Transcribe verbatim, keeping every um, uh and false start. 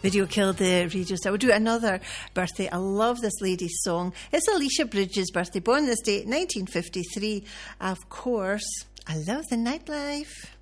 Video killed the radio star. We'll do another birthday. I love this lady's song. It's Alicia Bridges' birthday, born this date, nineteen fifty-three. Of course, I love the nightlife.